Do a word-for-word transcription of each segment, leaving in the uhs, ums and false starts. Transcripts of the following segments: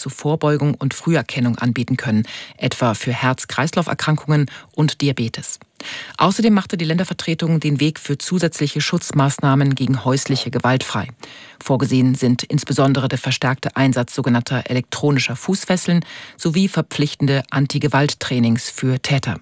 zur Vorbeugung und Früherkennung anbieten können, etwa für Herz-Kreislauf-Erkrankungen und Diabetes. Außerdem machte die Ländervertretung den Weg für zusätzliche Schutzmaßnahmen gegen häusliche Gewalt frei. Vorgesehen sind insbesondere der verstärkte Einsatz sogenannter elektronischer Fußfesseln sowie verpflichtende Anti-Gewalt-Trainings für Täter.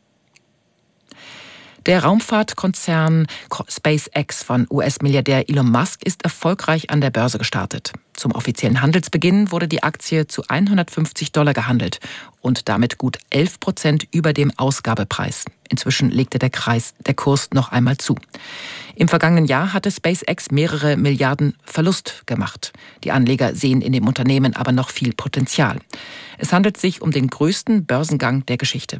Der Raumfahrtkonzern SpaceX von U S-Milliardär Elon Musk ist erfolgreich an der Börse gestartet. Zum offiziellen Handelsbeginn wurde die Aktie zu hundertfünfzig Dollar gehandelt und damit gut elf Prozent über dem Ausgabepreis. Inzwischen legte der, Kreis, der Kurs noch einmal zu. Im vergangenen Jahr hatte SpaceX mehrere Milliarden Verlust gemacht. Die Anleger sehen in dem Unternehmen aber noch viel Potenzial. Es handelt sich um den größten Börsengang der Geschichte.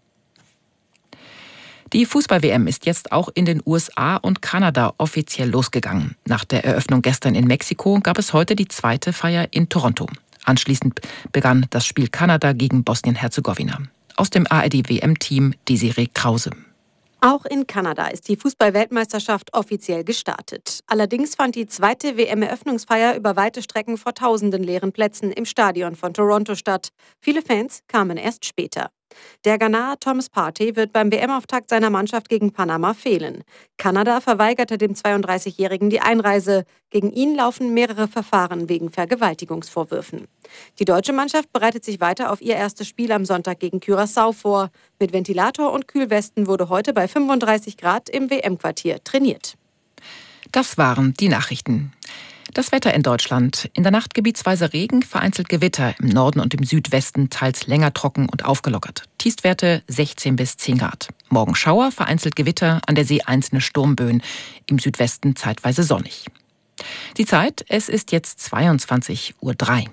Die Fußball-W M ist jetzt auch in den U S A und Kanada offiziell losgegangen. Nach der Eröffnung gestern in Mexiko gab es heute die zweite Feier in Toronto. Anschließend begann das Spiel Kanada gegen Bosnien-Herzegowina. Aus dem A R D-W M-Team Desiree Krause. Auch in Kanada ist die Fußball-Weltmeisterschaft offiziell gestartet. Allerdings fand die zweite W M-Eröffnungsfeier über weite Strecken vor tausenden leeren Plätzen im Stadion von Toronto statt. Viele Fans kamen erst später. Der Ghanaer Thomas Partey wird beim W M-Auftakt seiner Mannschaft gegen Panama fehlen. Kanada verweigerte dem zweiunddreißigjährigen die Einreise. Gegen ihn laufen mehrere Verfahren wegen Vergewaltigungsvorwürfen. Die deutsche Mannschaft bereitet sich weiter auf ihr erstes Spiel am Sonntag gegen Curaçao vor. Mit Ventilator und Kühlwesten wurde heute bei fünfunddreißig Grad im W M-Quartier trainiert. Das waren die Nachrichten. Das Wetter in Deutschland. In der Nacht gebietsweise Regen, vereinzelt Gewitter. Im Norden und im Südwesten teils länger trocken und aufgelockert. Tiefstwerte sechzehn bis zehn Grad. Morgen Schauer, vereinzelt Gewitter, an der See einzelne Sturmböen. Im Südwesten zeitweise sonnig. Die Zeit, es ist jetzt zweiundzwanzig Uhr drei.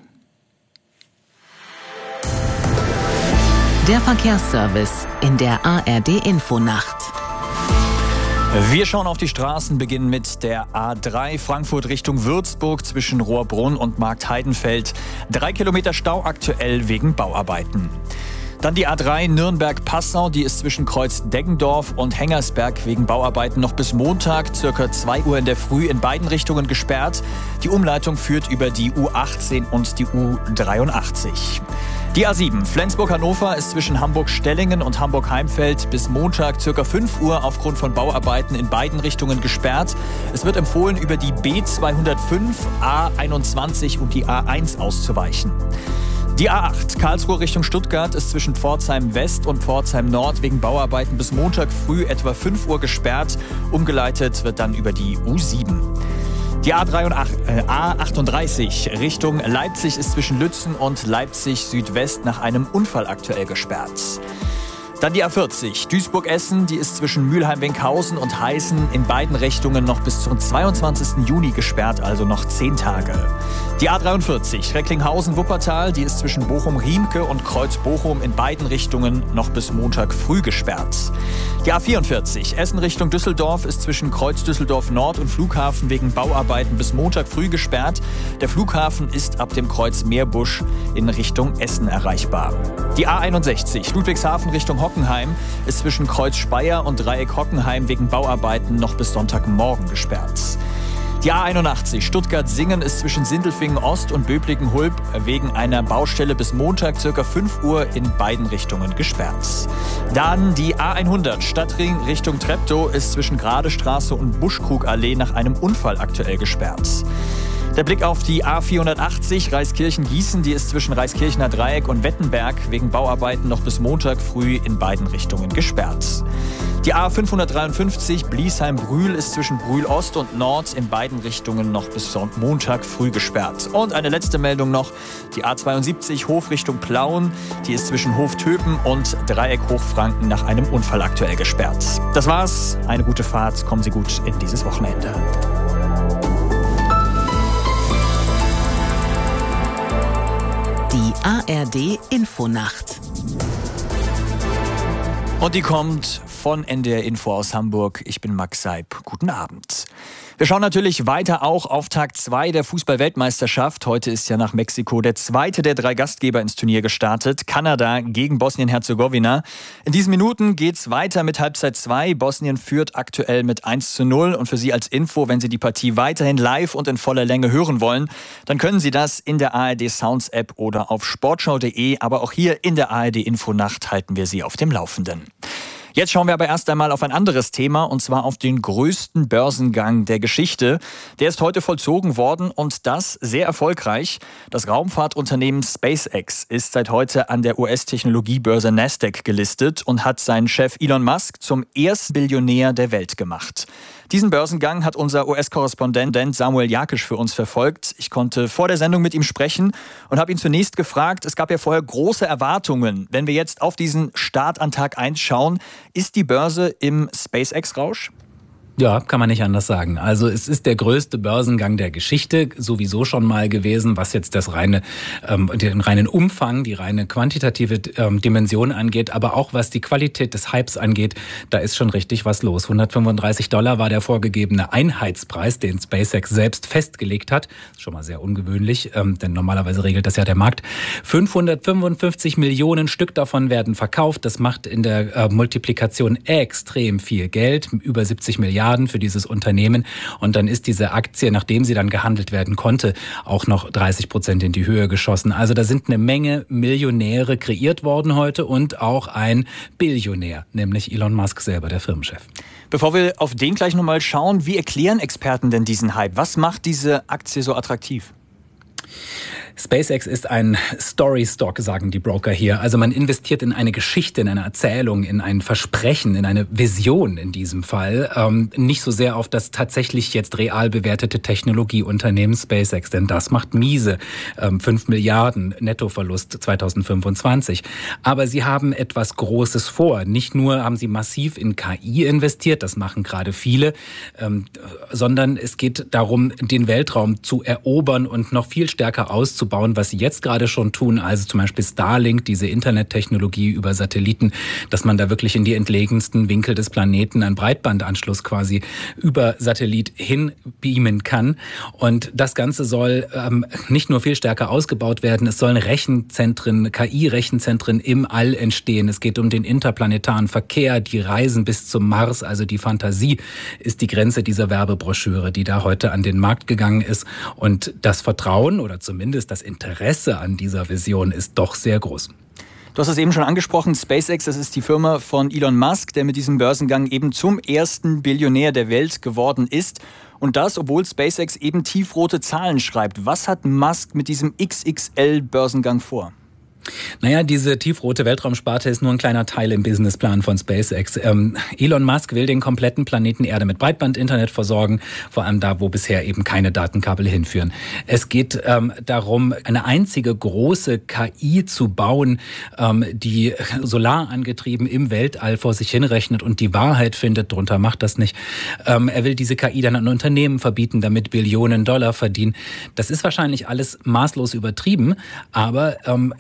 Der Verkehrsservice in der A R D-Infonacht. Wir schauen auf die Straßen, beginnen mit der A drei Frankfurt Richtung Würzburg zwischen Rohrbrunn und Marktheidenfeld. Drei Kilometer Stau aktuell wegen Bauarbeiten. Dann die A drei Nürnberg-Passau, die ist zwischen Kreuz Deggendorf und Hengersberg wegen Bauarbeiten noch bis Montag, circa zwei Uhr in der Früh, in beiden Richtungen gesperrt. Die Umleitung führt über die U achtzehn und die U dreiundachtzig. Die A sieben Flensburg-Hannover ist zwischen Hamburg-Stellingen und Hamburg-Heimfeld bis Montag circa fünf Uhr aufgrund von Bauarbeiten in beiden Richtungen gesperrt. Es wird empfohlen, über die B zweihundertfünf, A einundzwanzig und die A eins auszuweichen. Die A acht Karlsruhe Richtung Stuttgart ist zwischen Pforzheim West und Pforzheim Nord wegen Bauarbeiten bis Montag früh etwa fünf Uhr gesperrt. Umgeleitet wird dann über die U sieben. Die A achtunddreißig Richtung Leipzig ist zwischen Lützen und Leipzig Südwest nach einem Unfall aktuell gesperrt. Dann die A vierzig Duisburg-Essen, die ist zwischen Mülheim-Wenkhausen und Heißen in beiden Richtungen noch bis zum zweiundzwanzigsten Juni gesperrt, also noch zehn Tage. Die A dreiundvierzig Recklinghausen-Wuppertal, die ist zwischen Bochum-Riemke und Kreuz-Bochum in beiden Richtungen noch bis Montag früh gesperrt. Die A vierundvierzig Essen Richtung Düsseldorf ist zwischen Kreuz Düsseldorf Nord und Flughafen wegen Bauarbeiten bis Montag früh gesperrt. Der Flughafen ist ab dem Kreuz Meerbusch in Richtung Essen erreichbar. Die A einundsechzig Ludwigshafen Richtung Hockenheim ist zwischen Kreuz Speyer und Dreieck Hockenheim wegen Bauarbeiten noch bis Sonntagmorgen gesperrt. Die A einundachtzig Stuttgart-Singen ist zwischen Sindelfingen Ost und Böblingen-Hulb wegen einer Baustelle bis Montag ca. fünf Uhr in beiden Richtungen gesperrt. Dann die A hundert Stadtring Richtung Treptow ist zwischen Gradestraße und Buschkrugallee nach einem Unfall aktuell gesperrt. Der Blick auf die A vierhundertachtzig Reiskirchen-Gießen, die ist zwischen Reiskirchener Dreieck und Wettenberg wegen Bauarbeiten noch bis Montag früh in beiden Richtungen gesperrt. Die A fünfhundertdreiundfünfzig Bliesheim-Brühl ist zwischen Brühl Ost und Nord in beiden Richtungen noch bis Montag früh gesperrt. Und eine letzte Meldung noch, die A zweiundsiebzig Hof Richtung Plauen, die ist zwischen Hof-Töpen und Dreieck Hochfranken nach einem Unfall aktuell gesperrt. Das war's, eine gute Fahrt, kommen Sie gut in dieses Wochenende. Die A R D Infonacht. Und die kommt von N D R Info aus Hamburg. Ich bin Max Seib. Guten Abend. Wir schauen natürlich weiter auch auf Tag zwei der Fußball-Weltmeisterschaft. Heute ist ja nach Mexiko der zweite der drei Gastgeber ins Turnier gestartet. Kanada gegen Bosnien-Herzegowina. In diesen Minuten geht's weiter mit Halbzeit zwei. Bosnien führt aktuell mit eins zu null. Und für Sie als Info, wenn Sie die Partie weiterhin live und in voller Länge hören wollen, dann können Sie das in der A R D Sounds App oder auf sportschau punkt de. Aber auch hier in der A R D Infonacht halten wir Sie auf dem Laufenden. Jetzt schauen wir aber erst einmal auf ein anderes Thema, und zwar auf den größten Börsengang der Geschichte. Der ist heute vollzogen worden und das sehr erfolgreich. Das Raumfahrtunternehmen SpaceX ist seit heute an der U S-Technologiebörse Nasdaq gelistet und hat seinen Chef Elon Musk zum ersten Billionär der Welt gemacht. Diesen Börsengang hat unser U S-Korrespondent Samuel Jakisch für uns verfolgt. Ich konnte vor der Sendung mit ihm sprechen und habe ihn zunächst gefragt, es gab ja vorher große Erwartungen. Wenn wir jetzt auf diesen Start an Tag eins schauen, ist die Börse im SpaceX-Rausch? Ja, kann man nicht anders sagen. Also es ist der größte Börsengang der Geschichte sowieso schon mal gewesen, was jetzt das reine, ähm, den reinen Umfang, die reine quantitative ähm, Dimension angeht, aber auch was die Qualität des Hypes angeht, da ist schon richtig was los. hundertfünfunddreißig Dollar war der vorgegebene Einheitspreis, den SpaceX selbst festgelegt hat. Schon mal sehr ungewöhnlich, ähm, denn normalerweise regelt das ja der Markt. fünfhundertfünfundfünfzig Millionen Stück davon werden verkauft. Das macht in der äh, Multiplikation extrem viel Geld, über siebzig Milliarden für dieses Unternehmen. Und dann ist diese Aktie, nachdem sie dann gehandelt werden konnte, auch noch dreißig Prozent in die Höhe geschossen. Also da sind eine Menge Millionäre kreiert worden heute und auch ein Billionär, nämlich Elon Musk selber, der Firmenchef. Bevor wir auf den gleich nochmal schauen, wie erklären Experten denn diesen Hype? Was macht diese Aktie so attraktiv? SpaceX ist ein Story-Stock, sagen die Broker hier. Also man investiert in eine Geschichte, in eine Erzählung, in ein Versprechen, in eine Vision in diesem Fall. Ähm, nicht so sehr auf das tatsächlich jetzt real bewertete Technologieunternehmen SpaceX, denn das macht miese. Ähm, fünf Milliarden Nettoverlust zweitausendfünfundzwanzig. Aber sie haben etwas Großes vor. Nicht nur haben sie massiv in K I investiert, das machen gerade viele, ähm, sondern es geht darum, den Weltraum zu erobern und noch viel stärker auszubauen, was sie jetzt gerade schon tun, also zum Beispiel Starlink, diese Internettechnologie über Satelliten, dass man da wirklich in die entlegensten Winkel des Planeten einen Breitbandanschluss quasi über Satellit hin beamen kann. Und das Ganze soll ähm, nicht nur viel stärker ausgebaut werden, es sollen Rechenzentren, K I-Rechenzentren im All entstehen. Es geht um den interplanetaren Verkehr, die Reisen bis zum Mars, also die Fantasie ist die Grenze dieser Werbebroschüre, die da heute an den Markt gegangen ist. Und das Vertrauen oder zumindest das Interesse an dieser Vision ist doch sehr groß. Du hast es eben schon angesprochen, SpaceX, das ist die Firma von Elon Musk, der mit diesem Börsengang eben zum ersten Billionär der Welt geworden ist. Und das, obwohl SpaceX eben tiefrote Zahlen schreibt. Was hat Musk mit diesem X X L-Börsengang vor? Naja, diese tiefrote Weltraumsparte ist nur ein kleiner Teil im Businessplan von SpaceX. Ähm, Elon Musk will den kompletten Planeten Erde mit Breitbandinternet versorgen, vor allem da, wo bisher eben keine Datenkabel hinführen. Es geht ähm, darum, eine einzige große K I zu bauen, ähm, die solarangetrieben im Weltall vor sich hinrechnet und die Wahrheit findet, drunter macht das nicht. Ähm, er will diese K I dann an Unternehmen verbieten, damit Billionen Dollar verdienen. Das ist wahrscheinlich alles maßlos übertrieben, aber ähm,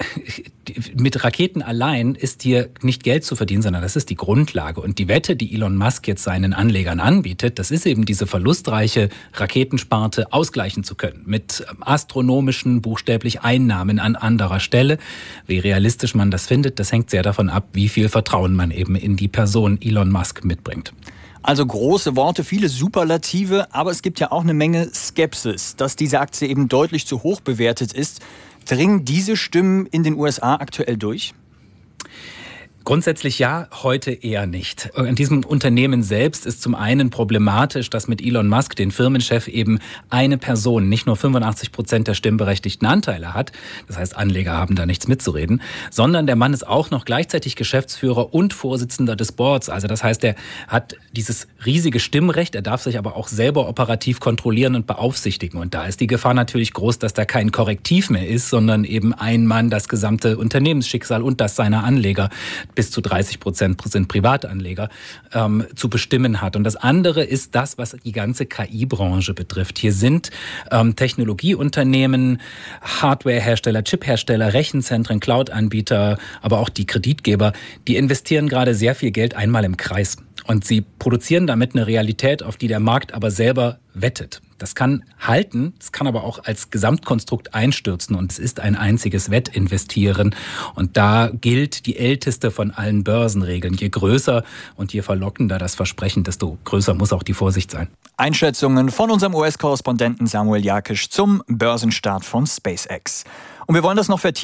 mit Raketen allein ist hier nicht Geld zu verdienen, sondern das ist die Grundlage. Und die Wette, die Elon Musk jetzt seinen Anlegern anbietet, das ist eben diese verlustreiche Raketensparte ausgleichen zu können. Mit astronomischen, buchstäblich Einnahmen an anderer Stelle. Wie realistisch man das findet, das hängt sehr davon ab, wie viel Vertrauen man eben in die Person Elon Musk mitbringt. Also große Worte, viele Superlative, aber es gibt ja auch eine Menge Skepsis, dass diese Aktie eben deutlich zu hoch bewertet ist. Dringen diese Stimmen in den U S A aktuell durch? Grundsätzlich ja, heute eher nicht. In diesem Unternehmen selbst ist zum einen problematisch, dass mit Elon Musk, den Firmenchef, eben eine Person nicht nur fünfundachtzig Prozent der stimmberechtigten Anteile hat, das heißt Anleger haben da nichts mitzureden, sondern der Mann ist auch noch gleichzeitig Geschäftsführer und Vorsitzender des Boards. Also das heißt, er hat dieses riesige Stimmrecht, er darf sich aber auch selber operativ kontrollieren und beaufsichtigen. Und da ist die Gefahr natürlich groß, dass da kein Korrektiv mehr ist, sondern eben ein Mann das gesamte Unternehmensschicksal und das seiner Anleger bis zu dreißig Prozent sind Privatanleger, ähm, zu bestimmen hat. Und das andere ist das, was die ganze K I-Branche betrifft. Hier sind ähm, Technologieunternehmen, Hardwarehersteller, Chiphersteller, Rechenzentren, Cloud-Anbieter, aber auch die Kreditgeber, die investieren gerade sehr viel Geld einmal im Kreis. Und sie produzieren damit eine Realität, auf die der Markt aber selber wettet. Das kann halten, es kann aber auch als Gesamtkonstrukt einstürzen und es ist ein einziges Wettinvestieren. Und da gilt die älteste von allen Börsenregeln. Je größer und je verlockender das Versprechen, desto größer muss auch die Vorsicht sein. Einschätzungen von unserem U S-Korrespondenten Samuel Jakisch zum Börsenstart von SpaceX. Und wir wollen das noch vertiefen.